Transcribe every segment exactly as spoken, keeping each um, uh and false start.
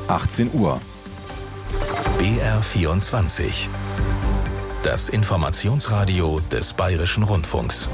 achtzehn Uhr. B R vierundzwanzig. Das Informationsradio des Bayerischen Rundfunks.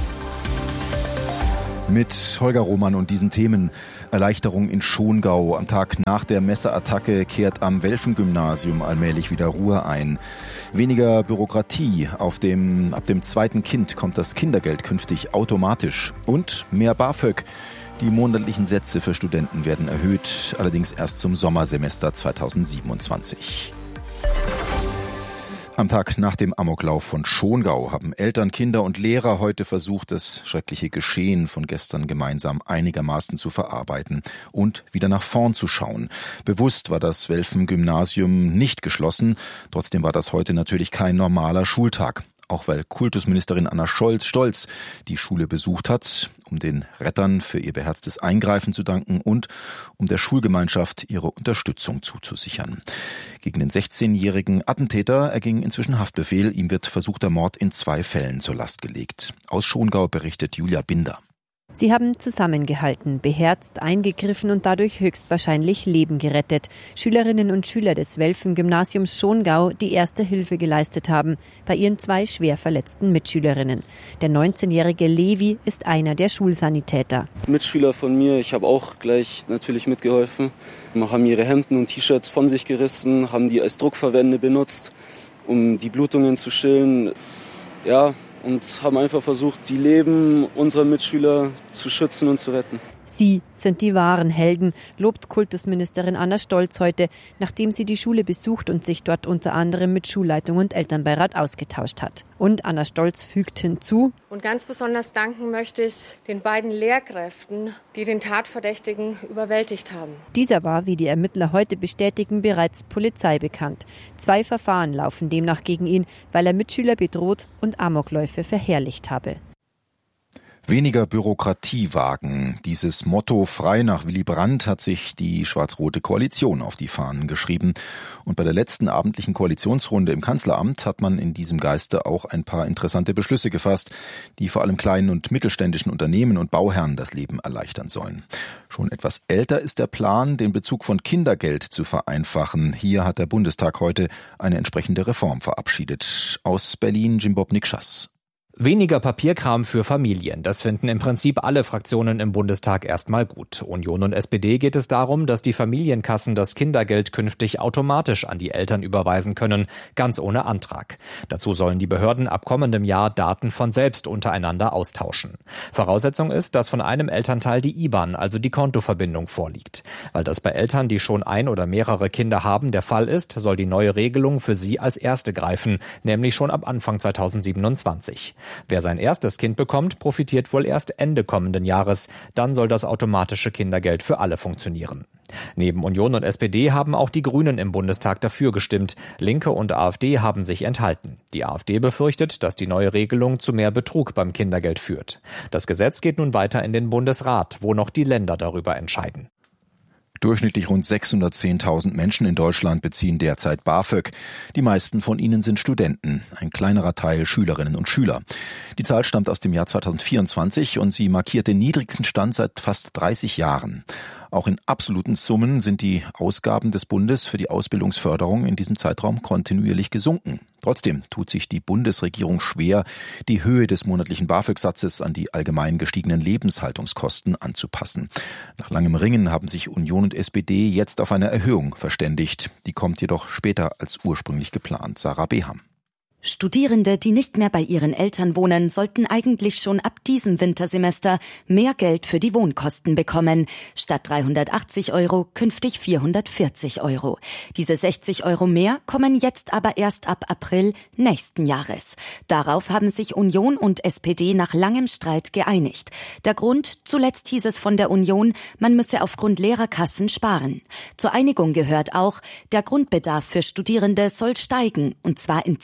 Mit Holger Roman und diesen Themen. Erleichterung in Schongau. Am Tag nach der Messerattacke kehrt am Welfen-Gymnasium allmählich wieder Ruhe ein. Weniger Bürokratie. Auf dem, ab dem zweiten Kind kommt das Kindergeld künftig automatisch. Und mehr BAföG. Die monatlichen Sätze für Studenten werden erhöht, allerdings erst zum Sommersemester zweitausendsiebenundzwanzig. Am Tag nach dem Amoklauf von Schongau haben Eltern, Kinder und Lehrer heute versucht, das schreckliche Geschehen von gestern gemeinsam einigermaßen zu verarbeiten und wieder nach vorn zu schauen. Bewusst war das Welfen-Gymnasium nicht geschlossen, trotzdem war das heute natürlich kein normaler Schultag. Auch weil Kultusministerin Anna Scholz Stolz die Schule besucht hat, um den Rettern für ihr beherztes Eingreifen zu danken und um der Schulgemeinschaft ihre Unterstützung zuzusichern. Gegen den sechzehnjährigen Attentäter erging inzwischen Haftbefehl. Ihm wird versuchter Mord in zwei Fällen zur Last gelegt. Aus Schongau berichtet Julia Binder. Sie haben zusammengehalten, beherzt eingegriffen und dadurch höchstwahrscheinlich Leben gerettet. Schülerinnen und Schüler des Welfen-Gymnasiums Schongau, die erste Hilfe geleistet haben, bei ihren zwei schwer verletzten Mitschülerinnen. Der neunzehnjährige Levi ist einer der Schulsanitäter. Mitschüler von mir, ich habe auch gleich natürlich mitgeholfen. Wir haben ihre Hemden und T-Shirts von sich gerissen, haben die als Druckverbände benutzt, um die Blutungen zu stillen. Ja, und haben einfach versucht, die Leben unserer Mitschüler zu schützen und zu retten. Sie sind die wahren Helden, lobt Kultusministerin Anna Stolz heute, nachdem sie die Schule besucht und sich dort unter anderem mit Schulleitung und Elternbeirat ausgetauscht hat. Und Anna Stolz fügt hinzu: Und ganz besonders danken möchte ich den beiden Lehrkräften, die den Tatverdächtigen überwältigt haben. Dieser war, wie die Ermittler heute bestätigen, bereits Polizei bekannt. Zwei Verfahren laufen demnach gegen ihn, weil er Mitschüler bedroht und Amokläufe verherrlicht habe. Weniger Bürokratie wagen. Dieses Motto frei nach Willy Brandt hat sich die schwarz-rote Koalition auf die Fahnen geschrieben. Und bei der letzten abendlichen Koalitionsrunde im Kanzleramt hat man in diesem Geiste auch ein paar interessante Beschlüsse gefasst, die vor allem kleinen und mittelständischen Unternehmen und Bauherren das Leben erleichtern sollen. Schon etwas älter ist der Plan, den Bezug von Kindergeld zu vereinfachen. Hier hat der Bundestag heute eine entsprechende Reform verabschiedet. Aus Berlin Jimbob Nikschas. Weniger Papierkram für Familien, das finden im Prinzip alle Fraktionen im Bundestag erstmal gut. Union und S P D geht es darum, dass die Familienkassen das Kindergeld künftig automatisch an die Eltern überweisen können, ganz ohne Antrag. Dazu sollen die Behörden ab kommendem Jahr Daten von selbst untereinander austauschen. Voraussetzung ist, dass von einem Elternteil die I B A N, also die Kontoverbindung, vorliegt. Weil das bei Eltern, die schon ein oder mehrere Kinder haben, der Fall ist, soll die neue Regelung für sie als erste greifen, nämlich schon ab Anfang zweitausendsiebenundzwanzig. Wer sein erstes Kind bekommt, profitiert wohl erst Ende kommenden Jahres. Dann soll das automatische Kindergeld für alle funktionieren. Neben Union und S P D haben auch die Grünen im Bundestag dafür gestimmt. Linke und AfD haben sich enthalten. Die AfD befürchtet, dass die neue Regelung zu mehr Betrug beim Kindergeld führt. Das Gesetz geht nun weiter in den Bundesrat, wo noch die Länder darüber entscheiden. Durchschnittlich rund sechshundertzehntausend Menschen in Deutschland beziehen derzeit BAföG. Die meisten von ihnen sind Studenten, ein kleinerer Teil Schülerinnen und Schüler. Die Zahl stammt aus dem Jahr zweitausendvierundzwanzig und sie markiert den niedrigsten Stand seit fast dreißig Jahren. Auch in absoluten Summen sind die Ausgaben des Bundes für die Ausbildungsförderung in diesem Zeitraum kontinuierlich gesunken. Trotzdem tut sich die Bundesregierung schwer, die Höhe des monatlichen BAföG-Satzes an die allgemein gestiegenen Lebenshaltungskosten anzupassen. Nach langem Ringen haben sich Union und S P D jetzt auf eine Erhöhung verständigt. Die kommt jedoch später als ursprünglich geplant. Sarah Beham. Studierende, die nicht mehr bei ihren Eltern wohnen, sollten eigentlich schon ab diesem Wintersemester mehr Geld für die Wohnkosten bekommen. Statt dreihundertachtzig Euro künftig vierhundertvierzig Euro. Diese sechzig Euro mehr kommen jetzt aber erst ab April nächsten Jahres. Darauf haben sich Union und S P D nach langem Streit geeinigt. Der Grund, zuletzt hieß es von der Union, man müsse aufgrund Lehrerkassen sparen. Zur Einigung gehört auch, der Grundbedarf für Studierende soll steigen, und zwar in zwei Schritten.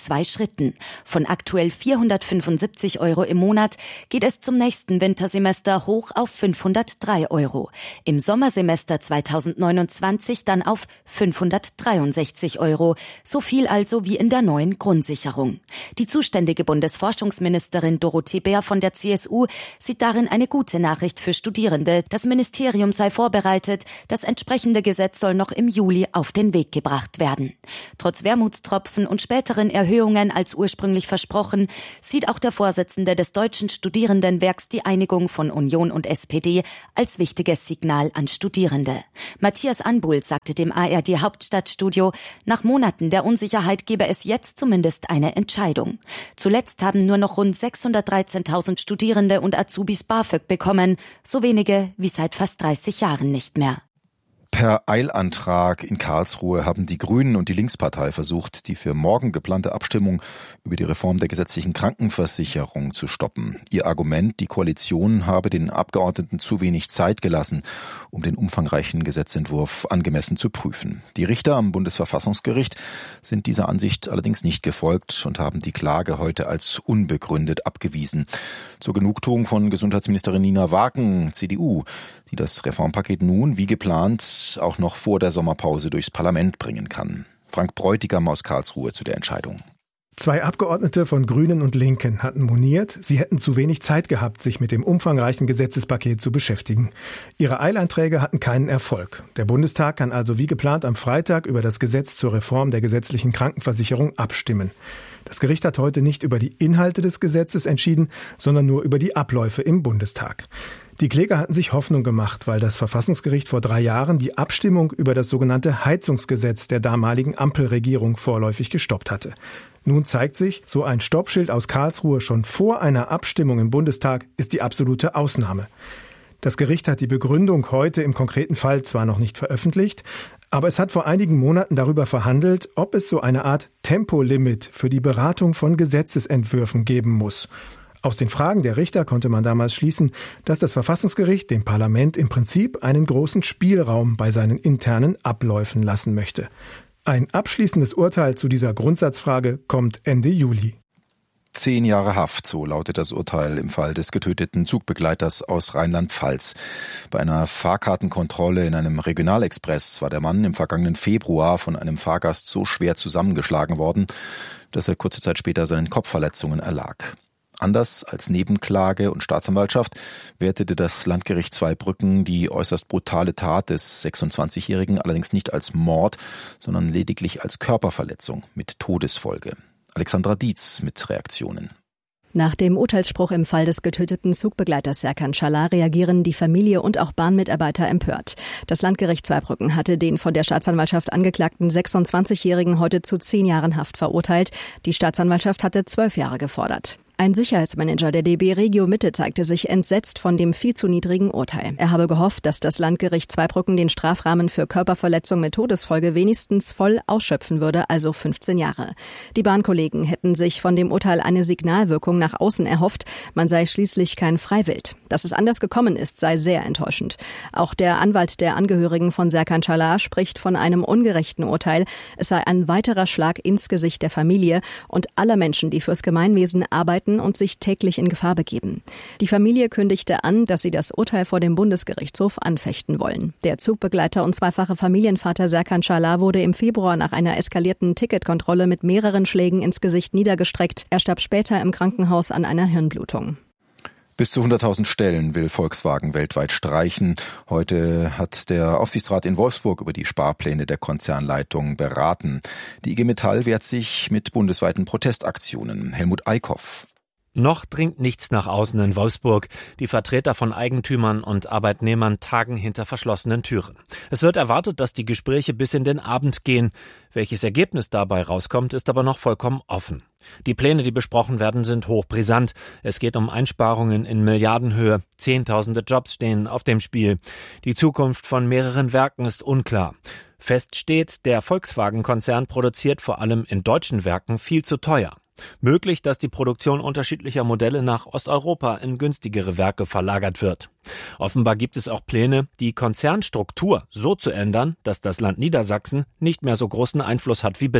Schritten. Von aktuell vierhundertfünfundsiebzig Euro im Monat geht es zum nächsten Wintersemester hoch auf fünfhundertdrei Euro. Im Sommersemester zweitausendneunundzwanzig dann auf fünfhundertdreiundsechzig Euro. So viel also wie in der neuen Grundsicherung. Die zuständige Bundesforschungsministerin Dorothee Bär von der C S U sieht darin eine gute Nachricht für Studierende. Das Ministerium sei vorbereitet. Das entsprechende Gesetz soll noch im Juli auf den Weg gebracht werden. Trotz Wermutstropfen und späteren Erhöhungen als ursprünglich versprochen, sieht auch der Vorsitzende des Deutschen Studierendenwerks die Einigung von Union und S P D als wichtiges Signal an Studierende. Matthias Anbuhl sagte dem A R D-Hauptstadtstudio, nach Monaten der Unsicherheit gebe es jetzt zumindest eine Entscheidung. Zuletzt haben nur noch rund sechshundertdreizehntausend Studierende und Azubis BAföG bekommen, so wenige wie seit fast dreißig Jahren nicht mehr. Per Eilantrag in Karlsruhe haben die Grünen und die Linkspartei versucht, die für morgen geplante Abstimmung über die Reform der gesetzlichen Krankenversicherung zu stoppen. Ihr Argument, die Koalition habe den Abgeordneten zu wenig Zeit gelassen, um den umfangreichen Gesetzentwurf angemessen zu prüfen. Die Richter am Bundesverfassungsgericht sind dieser Ansicht allerdings nicht gefolgt und haben die Klage heute als unbegründet abgewiesen. Zur Genugtuung von Gesundheitsministerin Nina Wagen, C D U, die das Reformpaket nun, wie geplant, auch noch vor der Sommerpause durchs Parlament bringen kann. Frank Bräutigam aus Karlsruhe zu der Entscheidung. Zwei Abgeordnete von Grünen und Linken hatten moniert, sie hätten zu wenig Zeit gehabt, sich mit dem umfangreichen Gesetzespaket zu beschäftigen. Ihre Eilanträge hatten keinen Erfolg. Der Bundestag kann also wie geplant am Freitag über das Gesetz zur Reform der gesetzlichen Krankenversicherung abstimmen. Das Gericht hat heute nicht über die Inhalte des Gesetzes entschieden, sondern nur über die Abläufe im Bundestag. Die Kläger hatten sich Hoffnung gemacht, weil das Verfassungsgericht vor drei Jahren die Abstimmung über das sogenannte Heizungsgesetz der damaligen Ampelregierung vorläufig gestoppt hatte. Nun zeigt sich, so ein Stoppschild aus Karlsruhe schon vor einer Abstimmung im Bundestag ist die absolute Ausnahme. Das Gericht hat die Begründung heute im konkreten Fall zwar noch nicht veröffentlicht, aber es hat vor einigen Monaten darüber verhandelt, ob es so eine Art Tempolimit für die Beratung von Gesetzesentwürfen geben muss. Aus den Fragen der Richter konnte man damals schließen, dass das Verfassungsgericht dem Parlament im Prinzip einen großen Spielraum bei seinen internen Abläufen lassen möchte. Ein abschließendes Urteil zu dieser Grundsatzfrage kommt Ende Juli. Zehn Jahre Haft, so lautet das Urteil im Fall des getöteten Zugbegleiters aus Rheinland-Pfalz. Bei einer Fahrkartenkontrolle in einem Regionalexpress war der Mann im vergangenen Februar von einem Fahrgast so schwer zusammengeschlagen worden, dass er kurze Zeit später seinen Kopfverletzungen erlag. Anders als Nebenklage und Staatsanwaltschaft wertete das Landgericht Zweibrücken die äußerst brutale Tat des sechsundzwanzigjährigen allerdings nicht als Mord, sondern lediglich als Körperverletzung mit Todesfolge. Alexandra Dietz mit Reaktionen. Nach dem Urteilsspruch im Fall des getöteten Zugbegleiters Serkan Çalar reagieren die Familie und auch Bahnmitarbeiter empört. Das Landgericht Zweibrücken hatte den von der Staatsanwaltschaft angeklagten sechsundzwanzigjährigen heute zu zehn Jahren Haft verurteilt. Die Staatsanwaltschaft hatte zwölf Jahre gefordert. Ein Sicherheitsmanager der D B Regio Mitte zeigte sich entsetzt von dem viel zu niedrigen Urteil. Er habe gehofft, dass das Landgericht Zweibrücken den Strafrahmen für Körperverletzung mit Todesfolge wenigstens voll ausschöpfen würde, also fünfzehn Jahre. Die Bahnkollegen hätten sich von dem Urteil eine Signalwirkung nach außen erhofft, man sei schließlich kein Freiwild. Dass es anders gekommen ist, sei sehr enttäuschend. Auch der Anwalt der Angehörigen von Serkan Çalar spricht von einem ungerechten Urteil. Es sei ein weiterer Schlag ins Gesicht der Familie und aller Menschen, die fürs Gemeinwesen arbeiten und sich täglich in Gefahr begeben. Die Familie kündigte an, dass sie das Urteil vor dem Bundesgerichtshof anfechten wollen. Der Zugbegleiter und zweifache Familienvater Serkan Çalar wurde im Februar nach einer eskalierten Ticketkontrolle mit mehreren Schlägen ins Gesicht niedergestreckt. Er starb später im Krankenhaus an einer Hirnblutung. Bis zu hunderttausend Stellen will Volkswagen weltweit streichen. Heute hat der Aufsichtsrat in Wolfsburg über die Sparpläne der Konzernleitung beraten. Die I G Metall wehrt sich mit bundesweiten Protestaktionen. Helmut Eickhoff. Noch dringt nichts nach außen in Wolfsburg. Die Vertreter von Eigentümern und Arbeitnehmern tagen hinter verschlossenen Türen. Es wird erwartet, dass die Gespräche bis in den Abend gehen. Welches Ergebnis dabei rauskommt, ist aber noch vollkommen offen. Die Pläne, die besprochen werden, sind hochbrisant. Es geht um Einsparungen in Milliardenhöhe. Zehntausende Jobs stehen auf dem Spiel. Die Zukunft von mehreren Werken ist unklar. Fest steht, der Volkswagen-Konzern produziert vor allem in deutschen Werken viel zu teuer. Möglich, dass die Produktion unterschiedlicher Modelle nach Osteuropa in günstigere Werke verlagert wird. Offenbar gibt es auch Pläne, die Konzernstruktur so zu ändern, dass das Land Niedersachsen nicht mehr so großen Einfluss hat wie bislang.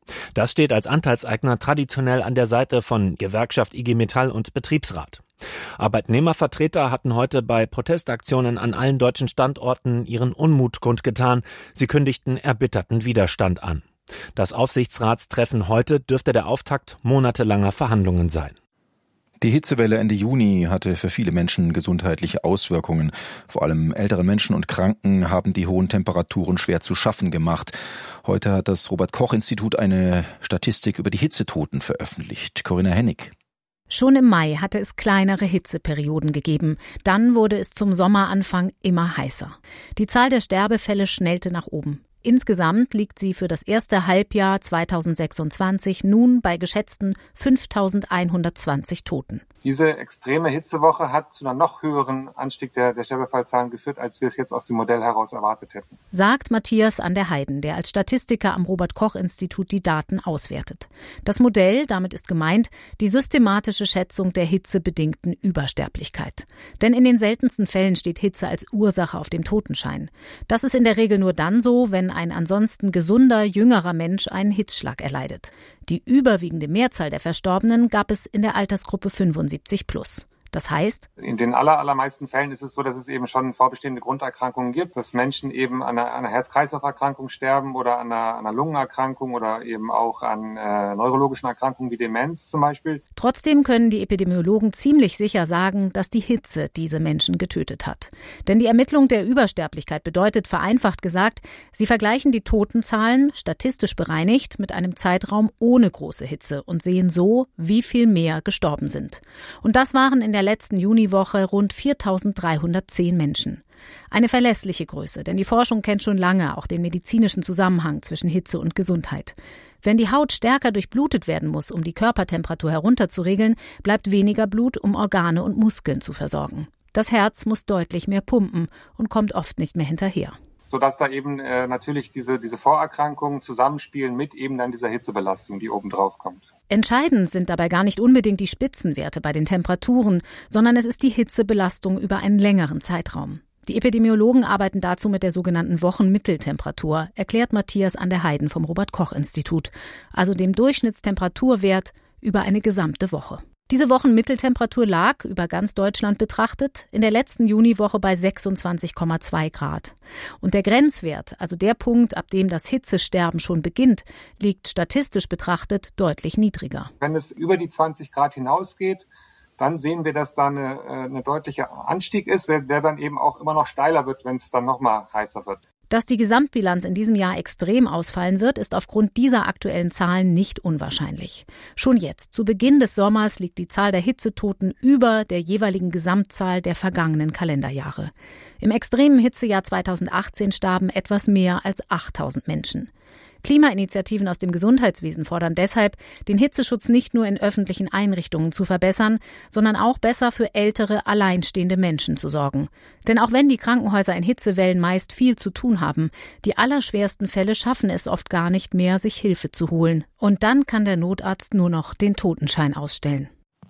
Das steht als Anteilseigner traditionell an der Seite von Gewerkschaft I G Metall und Betriebsrat. Arbeitnehmervertreter hatten heute bei Protestaktionen an allen deutschen Standorten ihren Unmut kundgetan. Sie kündigten erbitterten Widerstand an. Das Aufsichtsratstreffen heute dürfte der Auftakt monatelanger Verhandlungen sein. Die Hitzewelle Ende Juni hatte für viele Menschen gesundheitliche Auswirkungen. Vor allem ältere Menschen und Kranken haben die hohen Temperaturen schwer zu schaffen gemacht. Heute hat das Robert-Koch-Institut eine Statistik über die Hitzetoten veröffentlicht. Corinna Hennig. Schon im Mai hatte es kleinere Hitzeperioden gegeben. Dann wurde es zum Sommeranfang immer heißer. Die Zahl der Sterbefälle schnellte nach oben. Insgesamt liegt sie für das erste Halbjahr zweitausendsechsundzwanzig nun bei geschätzten fünftausendeinhundertzwanzig Toten. Diese extreme Hitzewoche hat zu einem noch höheren Anstieg der, der Sterbefallzahlen geführt, als wir es jetzt aus dem Modell heraus erwartet hätten. Sagt Matthias an der Heiden, der als Statistiker am Robert-Koch-Institut die Daten auswertet. Das Modell, damit ist gemeint, die systematische Schätzung der hitzebedingten Übersterblichkeit. Denn in den seltensten Fällen steht Hitze als Ursache auf dem Totenschein. Das ist in der Regel nur dann so, wenn ein ansonsten gesunder, jüngerer Mensch einen Hitzschlag erleidet. Die überwiegende Mehrzahl der Verstorbenen gab es in der Altersgruppe fünfundsiebzig plus. Das heißt, in den aller, allermeisten Fällen ist es so, dass es eben schon vorbestehende Grunderkrankungen gibt, dass Menschen eben an einer, einer Herz-Kreislauf-Erkrankung sterben oder an einer, einer Lungenerkrankung oder eben auch an äh, neurologischen Erkrankungen wie Demenz zum Beispiel. Trotzdem können die Epidemiologen ziemlich sicher sagen, dass die Hitze diese Menschen getötet hat. Denn die Ermittlung der Übersterblichkeit bedeutet, vereinfacht gesagt, sie vergleichen die Totenzahlen, statistisch bereinigt, mit einem Zeitraum ohne große Hitze und sehen so, wie viel mehr gestorben sind. Und das waren in der letzten Juniwoche rund viertausenddreihundertzehn Menschen. Eine verlässliche Größe, denn die Forschung kennt schon lange auch den medizinischen Zusammenhang zwischen Hitze und Gesundheit. Wenn die Haut stärker durchblutet werden muss, um die Körpertemperatur herunterzuregeln, bleibt weniger Blut, um Organe und Muskeln zu versorgen. Das Herz muss deutlich mehr pumpen und kommt oft nicht mehr hinterher. Sodass da eben äh, natürlich diese, diese Vorerkrankungen zusammenspielen mit eben dann dieser Hitzebelastung, die oben drauf kommt. Entscheidend sind dabei gar nicht unbedingt die Spitzenwerte bei den Temperaturen, sondern es ist die Hitzebelastung über einen längeren Zeitraum. Die Epidemiologen arbeiten dazu mit der sogenannten Wochenmitteltemperatur, erklärt Matthias an der Heiden vom Robert-Koch-Institut, also dem Durchschnittstemperaturwert über eine gesamte Woche. Diese Wochenmitteltemperatur lag, über ganz Deutschland betrachtet, in der letzten Juniwoche bei sechsundzwanzig Komma zwei Grad. Und der Grenzwert, also der Punkt, ab dem das Hitzesterben schon beginnt, liegt statistisch betrachtet deutlich niedriger. Wenn es über die zwanzig Grad hinausgeht, dann sehen wir, dass da eine, eine deutlicher Anstieg ist, der, der dann eben auch immer noch steiler wird, wenn es dann noch mal heißer wird. Dass die Gesamtbilanz in diesem Jahr extrem ausfallen wird, ist aufgrund dieser aktuellen Zahlen nicht unwahrscheinlich. Schon jetzt, zu Beginn des Sommers, liegt die Zahl der Hitzetoten über der jeweiligen Gesamtzahl der vergangenen Kalenderjahre. Im extremen Hitzejahr zweitausendachtzehn starben etwas mehr als achttausend Menschen. Klimainitiativen aus dem Gesundheitswesen fordern deshalb, den Hitzeschutz nicht nur in öffentlichen Einrichtungen zu verbessern, sondern auch besser für ältere, alleinstehende Menschen zu sorgen. Denn auch wenn die Krankenhäuser in Hitzewellen meist viel zu tun haben, die allerschwersten Fälle schaffen es oft gar nicht mehr, sich Hilfe zu holen. Und dann kann der Notarzt nur noch den Totenschein ausstellen.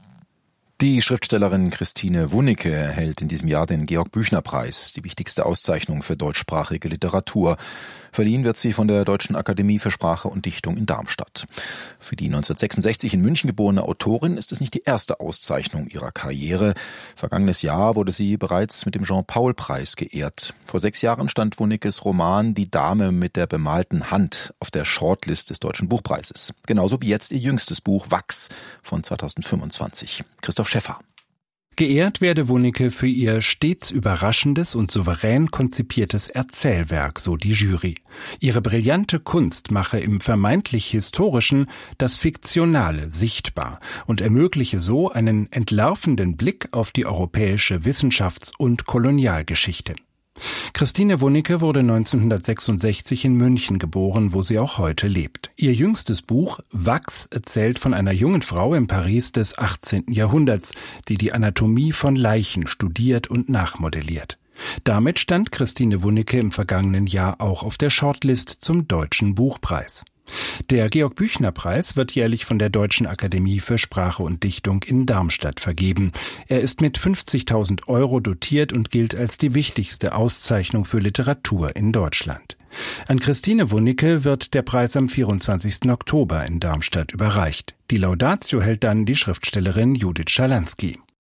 Die Schriftstellerin Christine Wunicke erhält in diesem Jahr den Georg-Büchner-Preis, die wichtigste Auszeichnung für deutschsprachige Literatur. Verliehen wird sie von der Deutschen Akademie für Sprache und Dichtung in Darmstadt. Für die neunzehnhundertsechsundsechzig in München geborene Autorin ist es nicht die erste Auszeichnung ihrer Karriere. Vergangenes Jahr wurde sie bereits mit dem Jean-Paul-Preis geehrt. Vor sechs Jahren stand Wunickes Roman Die Dame mit der bemalten Hand auf der Shortlist des Deutschen Buchpreises. Genauso wie jetzt ihr jüngstes Buch Wachs von zweitausendfünfundzwanzig. Christoph Schäffer. Geehrt werde Wunicke für ihr stets überraschendes und souverän konzipiertes Erzählwerk, so die Jury. Ihre brillante Kunst mache im vermeintlich Historischen das Fiktionale sichtbar und ermögliche so einen entlarvenden Blick auf die europäische Wissenschafts- und Kolonialgeschichte. Christine Wunicke wurde neunzehnhundertsechsundsechzig in München geboren, wo sie auch heute lebt. Ihr jüngstes Buch Wachs erzählt von einer jungen Frau im Paris des achtzehnten Jahrhunderts, die die Anatomie von Leichen studiert und nachmodelliert. Damit stand Christine Wunicke im vergangenen Jahr auch auf der Shortlist zum Deutschen Buchpreis. Der Georg-Büchner-Preis wird jährlich von der Deutschen Akademie für Sprache und Dichtung in Darmstadt vergeben. Er ist mit fünfzigtausend Euro dotiert und gilt als die wichtigste Auszeichnung für Literatur in Deutschland. An Christine Wunicke wird der Preis am vierundzwanzigsten Oktober in Darmstadt überreicht. Die Laudatio hält dann die Schriftstellerin Judith Schalansky.